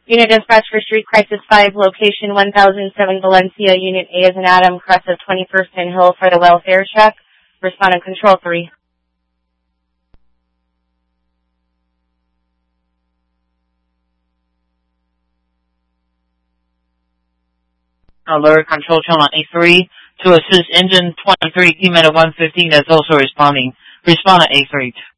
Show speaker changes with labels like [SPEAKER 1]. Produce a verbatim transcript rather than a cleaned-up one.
[SPEAKER 1] Unit dispatch for Street Crisis five, location one thousand seven Valencia. Unit A is an Adam, crest of twenty-first and Hill for the welfare check. Respond on control three.
[SPEAKER 2] Alert control channel A three to assist engine twenty-three, P-Meta one fifteen that's also responding. Respond at A three.